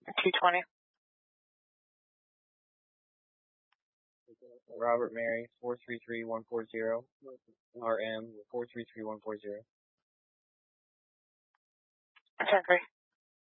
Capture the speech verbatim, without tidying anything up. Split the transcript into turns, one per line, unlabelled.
two twenty.
Robert Mary, four three three one four zero. R M, four three three one four zero.
ten three.